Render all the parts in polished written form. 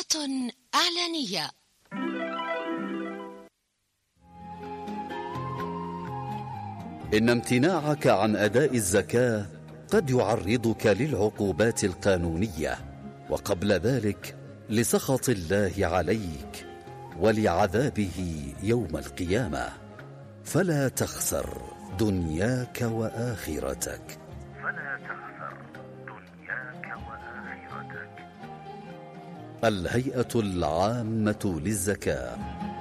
نشرة إعلانية. إن امتناعك عن أداء الزكاة قد يعرضك للعقوبات القانونية، وقبل ذلك لسخط الله عليك ولعذابه يوم القيامة، فلا تخسر دنياك وآخرتك. الهيئة العامة للزكاة.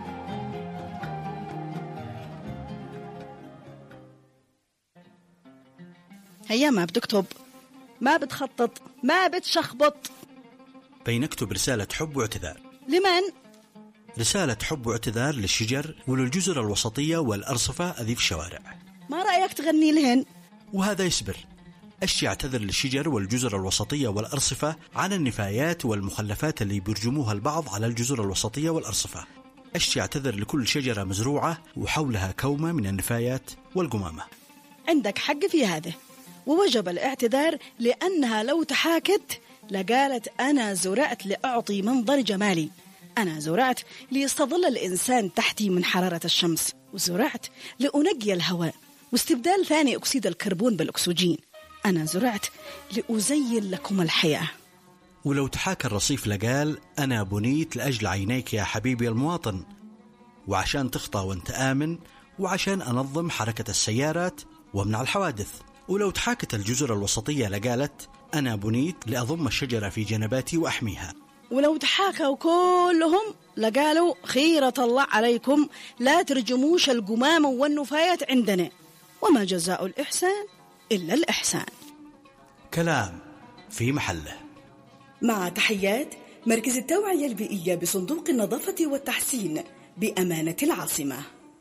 هيا ما بتكتب، ما بتخطط، ما بتشخبط. بينكتب رسالة حب واعتذار. لمن؟ رسالة حب واعتذار للشجر وللجزر الوسطية والأرصفة أذي في الشوارع. ما رأيك تغني لهن؟ وهذا يصبر. أشي يعتذر للشجر والجزر الوسطية والأرصفة عن النفايات والمخلفات اللي بيرجموها البعض على الجزر الوسطية والأرصفة. أشي يعتذر لكل شجرة مزروعة وحولها كومة من النفايات والقمامة. عندك حق في هذا، ووجب الاعتذار لأنها لو تحاكت لقالت أنا زرعت لأعطي منظر جمالي، أنا زرعت ليستظل الإنسان تحتي من حرارة الشمس، وزرعت لأنقي الهواء واستبدال ثاني أكسيد الكربون بالأكسجين، أنا زرعت لأزين لكم الحياة. ولو تحاكى الرصيف لقال أنا بنيت لأجل عينيك يا حبيبي المواطن، وعشان تخطى وانت آمن، وعشان أنظم حركة السيارات وامنع الحوادث. ولو تحاكت الجزر الوسطية لقالت أنا بنيت لأضم الشجرة في جنباتي وأحميها. ولو تحاكوا كلهم لقالوا خيرة الله عليكم لا ترجموش القمامة والنفايات عندنا، وما جزاء الإحسان إلا الإحسان. كلام في محله. مع تحيات مركز التوعية البيئية بصندوق النظافة والتحسين بأمانة العاصمة.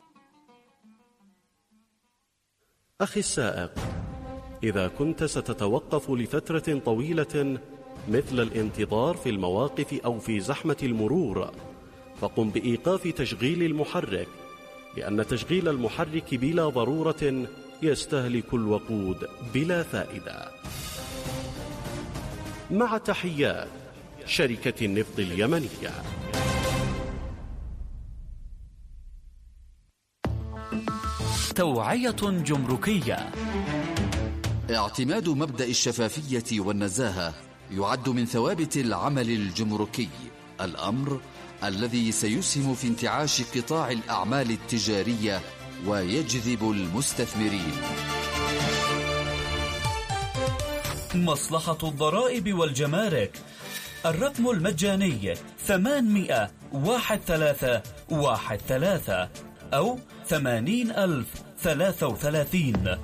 أخي السائق، إذا كنت ستتوقف لفترة طويلة مثل الانتظار في المواقف أو في زحمة المرور، فقم بإيقاف تشغيل المحرك، لأن تشغيل المحرك بلا ضرورة يستهلك الوقود بلا فائدة. مع تحيات شركة النفط اليمنية. توعية جمركية. اعتماد مبدأ الشفافية والنزاهة يعد من ثوابت العمل الجمركي، الأمر الذي سيسهم في انتعاش قطاع الأعمال التجارية ويجذب المستثمرين. مصلحة الضرائب والجمارك، الرقم المجاني 800-1313 أو 80,033.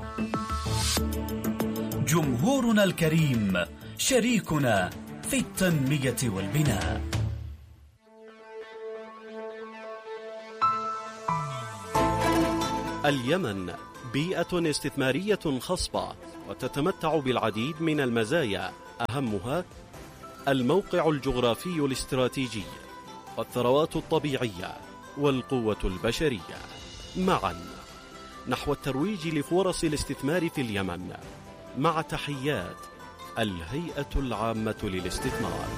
جمهورنا الكريم شريكنا في التنمية والبناء. اليمن بيئة استثمارية خصبة وتتمتع بالعديد من المزايا، أهمها الموقع الجغرافي الاستراتيجي والثروات الطبيعية والقوة البشرية. معا نحو الترويج لفرص الاستثمار في اليمن، مع تحيات الهيئة العامة للاستثمار.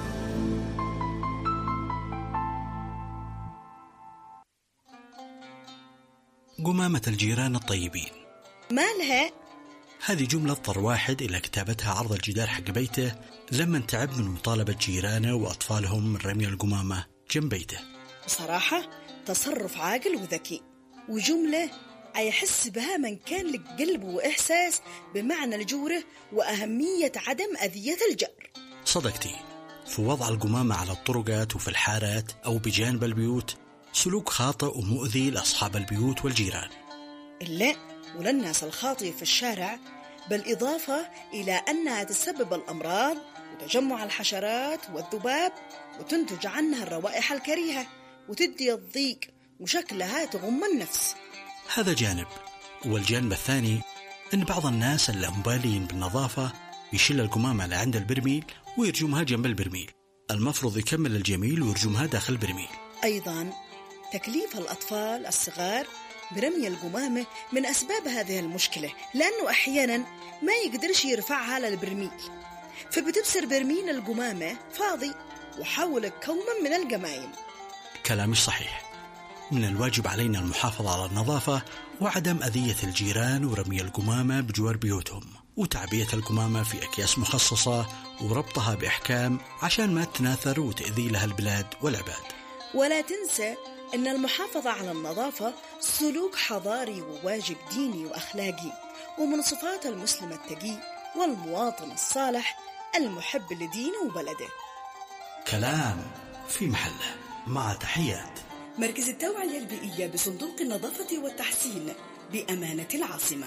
قمامة الجيران الطيبين. مالها؟ هذه جملة اضطر واحد إلى كتابتها عرض الجدار حق بيته لما تعب من مطالبة جيرانه وأطفالهم من رمي القمامة جنب بيته. بصراحة تصرف عاقل وذكي، وجملة يحس بها من كان لك قلب وإحساس بمعنى الجورة وأهمية عدم أذية الجار. صدقتي، في وضع القمامة على الطرقات وفي الحارات أو بجانب البيوت سلوك خاطئ ومؤذي لأصحاب البيوت والجيران. إلا وللناس الخاطئة في الشارع، بالإضافة إلى أنها تسبب الأمراض وتجمع الحشرات والذباب، وتنتج عنها الروائح الكريهة وتدي الضيق وشكلها تغم النفس. هذا جانب. والجانب الثاني أن بعض الناس اللي هم بالين بالنظافة يشيل القمامة لعند البرميل ويرجمها جنب البرميل، المفروض يكمل الجميل ويرجمها داخل البرميل. أيضا تكليف الأطفال الصغار برمي القمامة من أسباب هذه المشكلة، لأنه أحيانا ما يقدرش يرفعها للبرميل، فبتبصر برميل القمامة فاضي وحول كوما من الجمايم. كلامي صحيح. من الواجب علينا المحافظة على النظافة وعدم أذية الجيران ورمي القمامة بجوار بيوتهم وتعبية القمامة في أكياس مخصصة وربطها بإحكام عشان ما تناثر وتأذي لها البلاد والعباد. ولا تنسى أن المحافظة على النظافة سلوك حضاري وواجب ديني وأخلاقي، ومن صفات المسلم التقي والمواطن الصالح المحب لدينه وبلده. كلام في محله. مع تحيات مركز التوعية البيئية بصندوق النظافة والتحسين بأمانة العاصمة.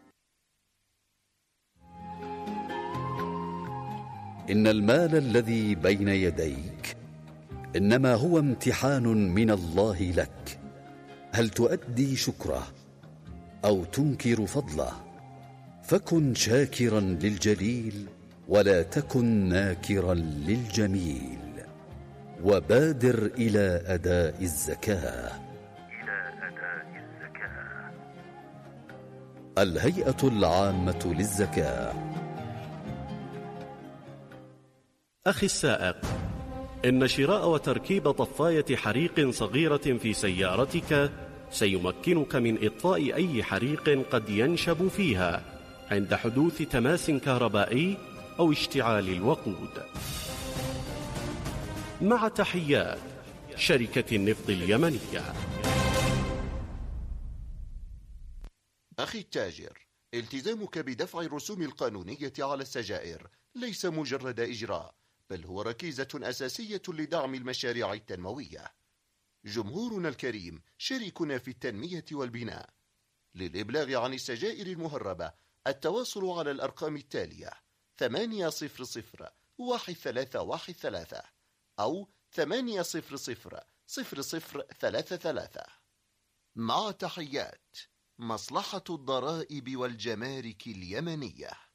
إن المال الذي بين يديك إنما هو امتحان من الله لك، هل تؤدي شكره أو تنكر فضله؟ فكن شاكرا للجليل ولا تكن ناكرا للجميل، وبادر إلى أداء الزكاة. الهيئة العامة للزكاة. أخي السائق، إن شراء وتركيب طفاية حريق صغيرة في سيارتك سيمكنك من إطفاء أي حريق قد ينشب فيها عند حدوث تماس كهربائي أو اشتعال الوقود. مع تحيات شركة النفط اليمنية. أخي التاجر، التزامك بدفع الرسوم القانونية على السجائر ليس مجرد إجراء، بل هو ركيزة أساسية لدعم المشاريع التنموية. جمهورنا الكريم شريكنا في التنمية والبناء. للإبلاغ عن السجائر المهربة التواصل على الأرقام التالية: 800-1313 أو 800-0033. مع تحيات مصلحة الضرائب والجمارك اليمنية.